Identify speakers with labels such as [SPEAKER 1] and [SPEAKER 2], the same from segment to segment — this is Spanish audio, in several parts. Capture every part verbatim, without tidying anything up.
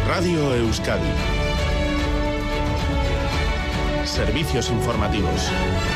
[SPEAKER 1] Radio Euskadi. Servicios informativos.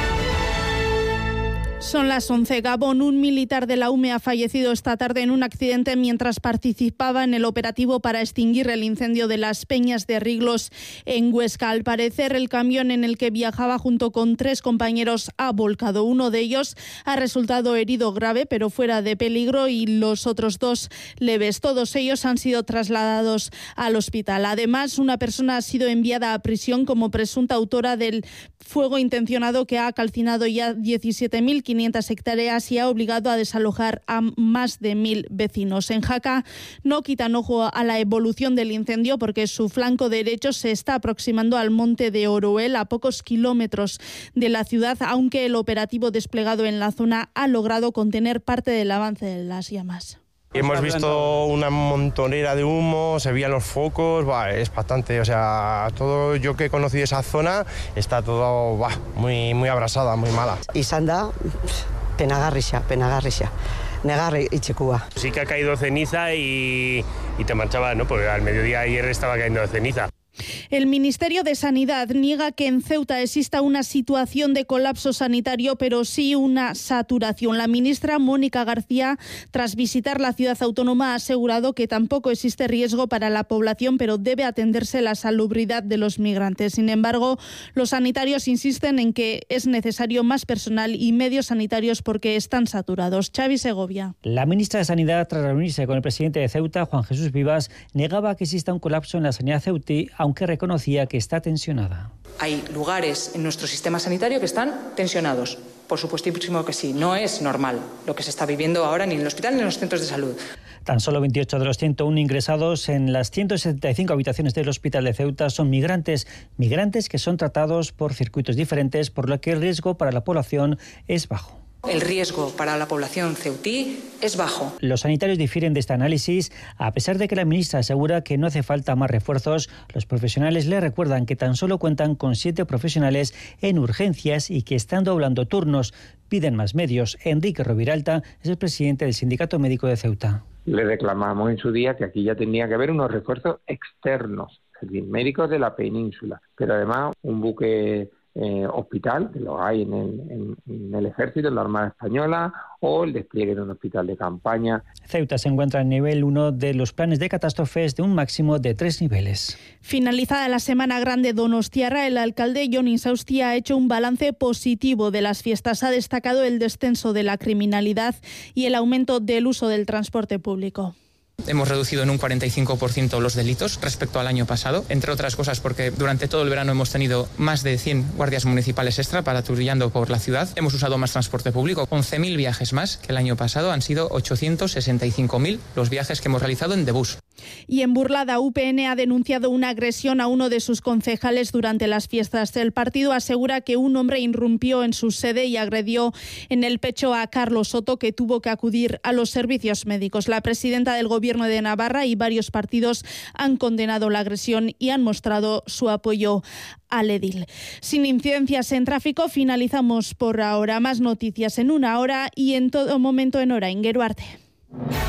[SPEAKER 2] Son las once. Gabón, un militar de la U M E ha fallecido esta tarde en un accidente mientras participaba en el operativo para extinguir el incendio de las Peñas de Riglos en Huesca. Al parecer, el camión en el que viajaba junto con tres compañeros ha volcado. Uno de ellos ha resultado herido grave, pero fuera de peligro, y los otros dos leves. Todos ellos han sido trasladados al hospital. Además, una persona ha sido enviada a prisión como presunta autora del fuego intencionado que ha calcinado ya diecisiete mil quinientas hectáreas y ha obligado a desalojar a más de mil vecinos. En Jaca no quitan ojo a la evolución del incendio porque su flanco derecho se está aproximando al monte de Oroel, a pocos kilómetros de la ciudad, aunque el operativo desplegado en la zona ha logrado contener parte del avance de las llamas.
[SPEAKER 3] Hemos visto una montonera de humo, se veían los focos, bah, es bastante, o sea, todo yo que he conocido esa zona está todo bah, muy, muy abrasada, muy mala.
[SPEAKER 4] Izan da, penagarrixa, penagarrixa. Negarre itxekua.
[SPEAKER 5] Sí que ha caído ceniza y, y te marchaba, ¿no? Porque al mediodía ayer estaba cayendo ceniza.
[SPEAKER 2] El Ministerio de Sanidad niega que en Ceuta exista una situación de colapso sanitario, pero sí una saturación. La ministra Mónica García, tras visitar la ciudad autónoma, ha asegurado que tampoco existe riesgo para la población, pero debe atenderse la salubridad de los migrantes. Sin embargo, los sanitarios insisten en que es necesario más personal y medios sanitarios porque están saturados. Xavi Segovia.
[SPEAKER 6] La ministra de Sanidad, tras reunirse con el presidente de Ceuta, Juan Jesús Vivas, negaba que exista un colapso en la sanidad ceutí, aunque reconocía que está tensionada.
[SPEAKER 7] Hay lugares en nuestro sistema sanitario que están tensionados. Por supuestísimo que sí. No es normal lo que se está viviendo ahora ni en el hospital ni en los centros de salud.
[SPEAKER 6] Tan solo veintiocho de los ciento uno ingresados en las ciento setenta y cinco habitaciones del hospital de Ceuta son migrantes, migrantes que son tratados por circuitos diferentes, por lo que el riesgo para la población es bajo.
[SPEAKER 7] El riesgo para la población ceutí es bajo.
[SPEAKER 6] Los sanitarios difieren de este análisis. A pesar de que la ministra asegura que no hace falta más refuerzos, los profesionales le recuerdan que tan solo cuentan con siete profesionales en urgencias y que están doblando turnos. Piden más medios. Enrique Roviralta es el presidente del Sindicato Médico de Ceuta.
[SPEAKER 8] Le reclamamos en su día que aquí ya tenía que haber unos refuerzos externos, es decir, médicos de la península, pero además un buque Eh, hospital, que lo hay en el, en, en el Ejército, en la Armada Española, o el despliegue de un hospital de campaña.
[SPEAKER 6] Ceuta se encuentra en nivel uno de los planes de catástrofes de un máximo de tres niveles.
[SPEAKER 2] Finalizada la Semana Grande donostiarra, el alcalde Jon Insausti ha hecho un balance positivo de las fiestas. Ha destacado el descenso de la criminalidad y el aumento del uso del transporte público.
[SPEAKER 9] Hemos reducido en un cuarenta y cinco por ciento los delitos respecto al año pasado, entre otras cosas porque durante todo el verano hemos tenido más de cien guardias municipales extra patrullando por la ciudad. Hemos usado más transporte público, once mil viajes más que el año pasado, han sido ochocientos sesenta y cinco mil los viajes que hemos realizado en Debús.
[SPEAKER 2] Y en Burlada, U P N ha denunciado una agresión a uno de sus concejales durante las fiestas. El partido asegura que un hombre irrumpió en su sede y agredió en el pecho a Carlos Soto, que tuvo que acudir a los servicios médicos. La presidenta del Gobierno de Navarra y varios partidos han condenado la agresión y han mostrado su apoyo al edil. Sin incidencias en tráfico, finalizamos por ahora. Más noticias en una hora y en todo momento en Hora en Geruarte.